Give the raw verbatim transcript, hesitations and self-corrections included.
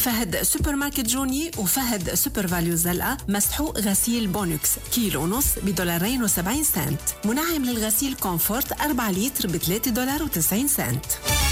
بفهد سوبر ماركت جوني وفهد سوبر فاليو زلقة مسحوق غسيل بونكس كيلو ونص بدولارين وسبعين سنت. منعم للغسيل كومفورت أربعة لتر بثلاثة دولار وتسعين سنت.